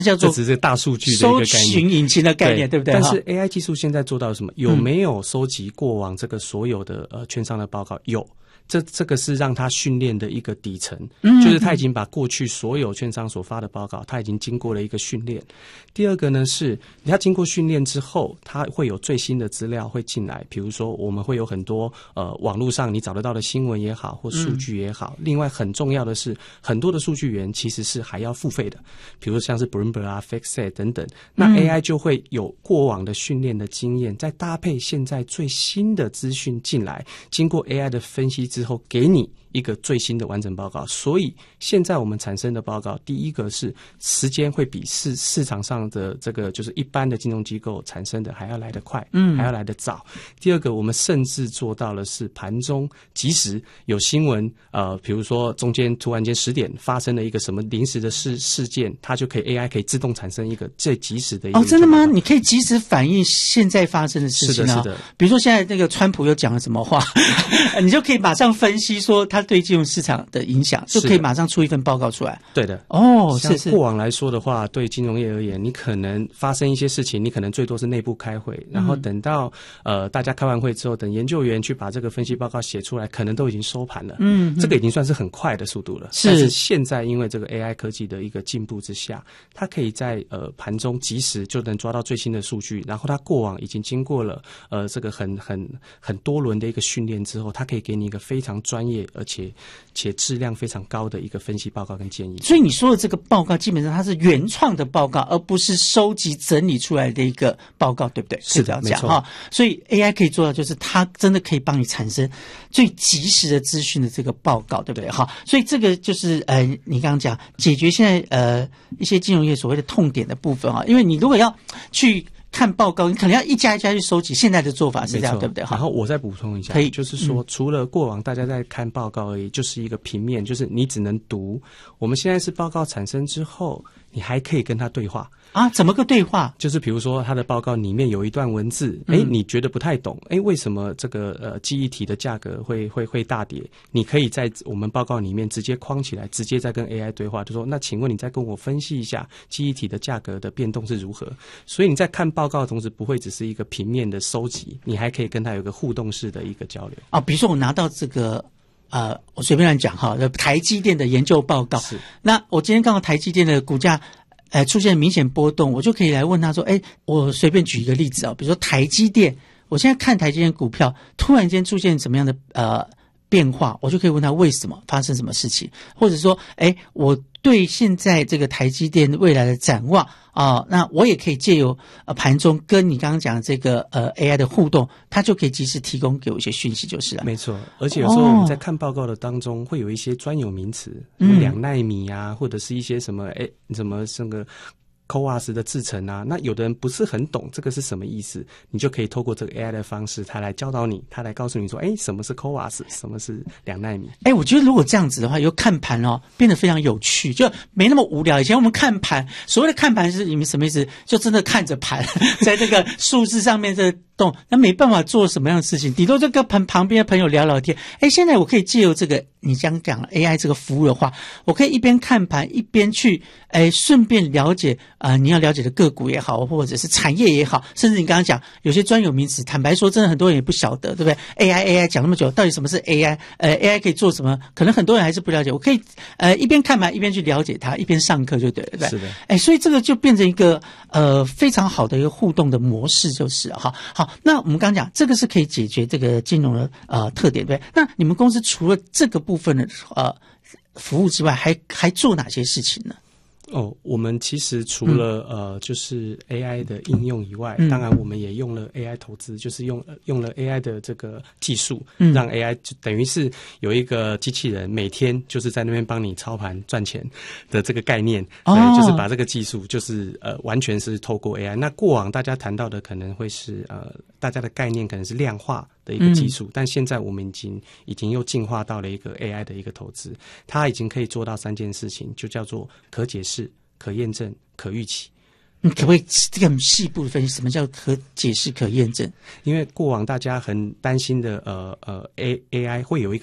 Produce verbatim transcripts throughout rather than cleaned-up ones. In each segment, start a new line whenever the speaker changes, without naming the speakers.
叫做
这只是大数据的一个概念，
搜寻引擎的概念， 对, 对不对？
但是 A I 技术现在做到什么？有没有收集过往这个所有的呃券商的报告？有。这这个是让他训练的一个底层，嗯，就是他已经把过去所有券商所发的报告，他已经经过了一个训练。第二个呢是，他经过训练之后，他会有最新的资料会进来，比如说我们会有很多呃网络上你找得到的新闻也好，或数据也好。嗯、另外很重要的是，很多的数据源其实是还要付费的，比如像是 Bloomberg 啊、FactSet 等等。那 A I 就会有过往的训练的经验，再搭配现在最新的资讯进来，经过 A I 的分析之后，给你一个最新的完整报告。所以现在我们产生的报告，第一个是时间会比市市场上的这个就是一般的金融机构产生的还要来得快，嗯，还要来得早。第二个，我们甚至做到了是盘中即时有新闻，呃，比如说中间突然间十点发生了一个什么临时的事事件，它就可以 A I 可以自动产生一个最及时的一个
哦，真的吗？你可以及时反映现在发生的事情啊。
是的，是的。
比如说现在那个川普又讲了什么话，你就可以马上分析说他对金融市场的影响，就可以马上出一份报告出来。
对的。
哦，是是。
像过往来说的话，对金融业而言，你可能发生一些事情，你可能最多是内部开会，然后等到呃大家开完会之后，等研究员去把这个分析报告写出来，可能都已经收盘了。嗯，这个已经算是很快的速度了。是。但是现在因为这个 A I 科技的一个进步之下，它可以在呃盘中及时就能抓到最新的数据，然后它过往已经经过了呃这个很很很多轮的一个训练之后，它可以给你一个非常专业而且且质量非常高的一个分析报告跟建议。
所以你说的这个报告基本上它是原创的报告，而不是收集整理出来的一个报告，对不对？
是的，没错
哈。所以 A I 可以做到，就是它真的可以帮你产生最及时的资讯的这个报告，对不对？哈。所以这个就是呃，你刚刚讲解决现在呃一些金融业所谓的痛点的部分哈，因为你如果要去看报告，你可能要一家一家去收集。现在的做法是这样，对不对？
然后我再补充一下，
可以，
就是说，嗯、除了过往大家在看报告而已，就是一个平面，就是你只能读。我们现在是报告产生之后，你还可以跟他对话。
啊，怎么个对话？
就是比如说他的报告里面有一段文字，哎、嗯，你觉得不太懂，哎，为什么这个呃记忆体的价格会会会大跌？你可以在我们报告里面直接框起来，直接再跟 A I 对话，就说那请问你再跟我分析一下记忆体的价格的变动是如何？所以你在看报告的同时，不会只是一个平面的收集，你还可以跟他有个互动式的一个交流。
啊，比如说我拿到这个。呃，我随便乱讲哈，台积电的研究报告。是。那我今天看到台积电的股价，呃，出现明显波动，我就可以来问他说，哎，我随便举一个例子啊，比如说台积电，我现在看台积电股票突然间出现怎么样的呃变化，我就可以问他为什么发生什么事情，或者说，哎，我对现在这个台积电未来的展望啊、呃，那我也可以借由呃盘中跟你刚刚讲的这个呃 A I 的互动，它就可以及时提供给我一些讯息就是了。
没错，而且有时候我们在看报告的当中，会有一些专有名词，嗯，两奈米啊，或者是一些什么哎什么这个。C O A S 的制程啊，那有的人不是很懂这个是什么意思，你就可以透过这个 A I 的方式，他来教导你，他来告诉你说，哎，什么是 C O A S， 什么是两奈米。
哎，我觉得如果这样子的话，以后看盘哦变得非常有趣，就没那么无聊。以前我们看盘，所谓的看盘是你们什么意思？就真的看着盘，在这个数字上面这动，那没办法做什么样的事情，顶多就跟旁旁边的朋友聊聊天。哎，现在我可以借由这个你刚讲 A I 这个服务的话，我可以一边看盘一边去，哎，顺便了解啊、呃，你要了解的个股也好，或者是产业也好，甚至你刚刚讲有些专有名词，坦白说，真的很多人也不晓得，对不对 ？A I A I 讲那么久，到底什么是 A I？ 呃 ，A I 可以做什么？可能很多人还是不了解。我可以呃一边看盘一边去了解它，一边上课就对了，对不对？是的。哎，所以这个就变成一个呃非常好的一个互动的模式，就是哈。好，那我们刚刚讲这个是可以解决这个金融的呃特点，对不对？那你们公司除了这个部分的呃服务之外，还还做哪些事情呢？
哦，我们其实除了、嗯、呃，就是 A I 的应用以外，嗯、当然我们也用了 A I 投资，就是用用了 A I 的这个技术，嗯、让 A I 就等于是有一个机器人每天就是在那边帮你操盘赚钱的这个概念，哦、对，就是把这个技术就是呃完全是透过 A I。那过往大家谈到的可能会是呃大家的概念可能是量化的一个技术，嗯、但现在我们已经已经又进化到了一个 A I 的一个投资，它已经可以做到三件事情，就叫做可解释、可验证、可预期。
你可不可以这个细部分析什么叫可解释、可验证？
因为过往大家很担心的，呃呃 A A I 会有一个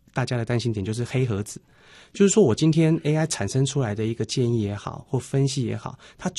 大家的担心点就是黑盒子，就是说我今天 A I 产生出来的一个建议也好，或分析也好，它